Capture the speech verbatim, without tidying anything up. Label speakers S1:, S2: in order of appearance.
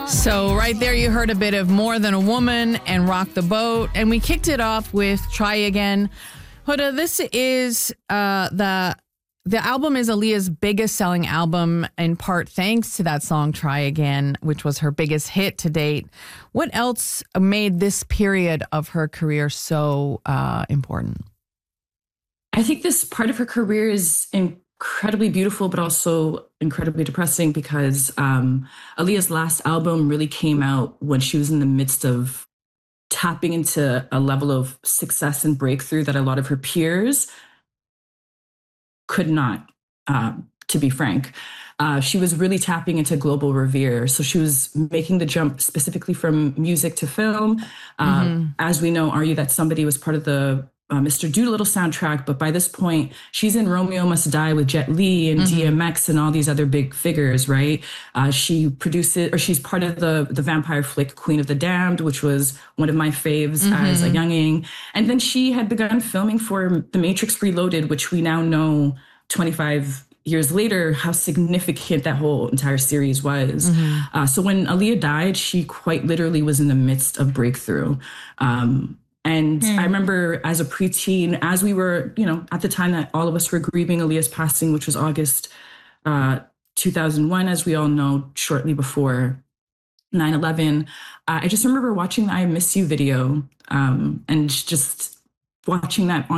S1: So right there you heard a bit of More Than a Woman and Rock the Boat. And we kicked it off with Try Again. Huda, this is uh, the the album is Aaliyah's biggest selling album, in part thanks to that song Try Again, which was her biggest hit to date. What else made this period of her career so uh, important?
S2: I think this part of her career is incredibly beautiful, but also incredibly depressing because um, Aaliyah's last album really came out when she was in the midst of tapping into a level of success and breakthrough that a lot of her peers could not, uh, to be frank. Uh, she was really tapping into global revere. So she was making the jump specifically from music to film. Uh, mm-hmm. As we know, Are You That Somebody was part of the uh, Mister Doolittle soundtrack. But by this point, she's in Romeo Must Die with Jet Li and mm-hmm. D M X and all these other big figures, right? Uh, she produces, or she's part of the, the vampire flick Queen of the Damned, which was one of my faves mm-hmm. as a younging. And then she had begun filming for The Matrix Reloaded, which we now know twenty-five years later, how significant that whole entire series was. Mm-hmm. Uh, so when Aaliyah died, she quite literally was in the midst of breakthrough. Um, and mm. I remember as a preteen, as we were, you know, at the time that all of us were grieving Aaliyah's passing, which was August uh, two thousand one, as we all know, shortly before nine eleven, uh, I just remember watching the I Miss You video um, and just watching that on